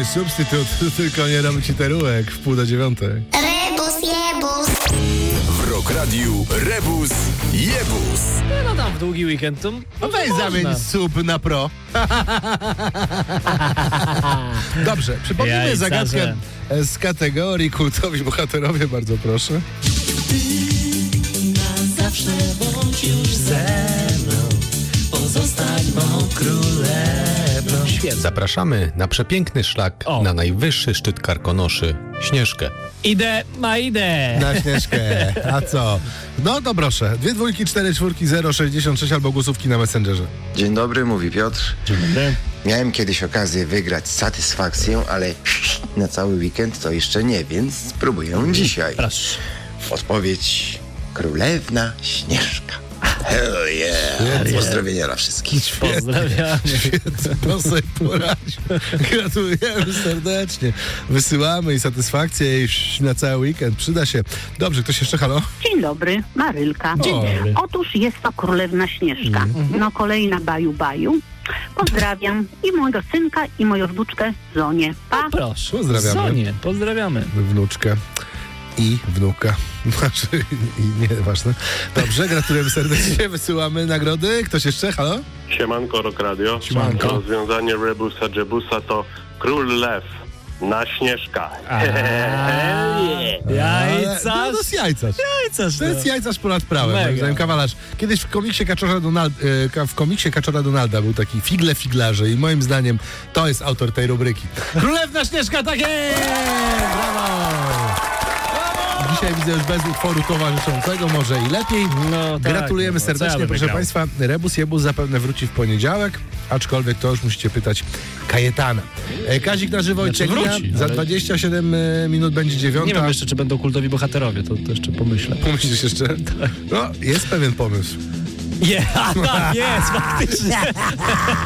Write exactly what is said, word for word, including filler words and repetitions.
dobry substytut, tylko nie robi ci terułek w pół do dziewiątej. Rebus, jebus. W Rock Radiu Rebus, jebus. No tam w długi weekend to No weź zamień sub na pro. Dobrze, przypomnijmy Jajcarze. zagadkę z kategorii kultowi bohaterowie, bardzo proszę. Na zawsze bądź już ze mną, pozostań mą królewną. świetnie. Zapraszamy na przepiękny szlak O. na najwyższy szczyt Karkonoszy, Śnieżkę. Idę, ma idę. Na Śnieżkę. A co? No to proszę. Dwie dwójki, cztery czwórki, zero sześćdziesiąt sześć albo głosówki na Messengerze. Dzień dobry, mówi Piotr. Miałem kiedyś okazję wygrać satysfakcję, ale na cały weekend to jeszcze nie, więc spróbuję dzisiaj. Proszę. Odpowiedź Królewna Śnieżka. Hell yeah! Pozdrowienia dla wszystkich. Pozdrawiam. Świetnie, to sobie poradził. Gratulujemy serdecznie. Wysyłamy i satysfakcję i na cały weekend. Przyda się. Dobrze, ktoś jeszcze? Halo? Dzień dobry, Marylka. Dzień dobry. Otóż jest to Królewna Śnieżka. Mhm. No kolejna baju baju. Pozdrawiam i mojego synka, i moją wnuczkę Zonię. Pa! Proszę. Pozdrawiamy. Sonię, pozdrawiamy. Wnuczkę i wnuka. Znaczy, i nie, ważne. Dobrze, gratulujemy serdecznie. Wysyłamy nagrody. Ktoś jeszcze? Halo? Siemanko, Rock Radio. Siemanko. Rozwiązanie Rebusa Jebusa to Król Lew na Śnieżka. Ale, Jajcarz. no, to jest jajcarz. Jajcarz. To jest jajcarz ponad prawem. Mega. moim zdaniem, kawalarz. Kiedyś w komiksie Kaczora Donald, e, ka- w komiksie Kaczora Donalda był taki figle figlarze i moim zdaniem to jest autor tej rubryki. Królewna Śnieżka, tak jest! Brawo! Dzisiaj widzę już bez utworu towarzyszącego, może i lepiej. No, tak, Gratulujemy no, co ja serdecznie, bym proszę wygrał? Państwa. Rebus Jebus zapewne wróci w poniedziałek, aczkolwiek to już musicie pytać Kajetana. E, Kazik na żywo i Znaczy Czegnia. wróci, Za ale- dwadzieścia siedem e, minut będzie dziewiąta. Nie wiem jeszcze, czy będą kultowi bohaterowie, to, to jeszcze pomyślę. Pomyślisz jeszcze? No, jest pewien pomysł. Je, a tak jest, faktycznie.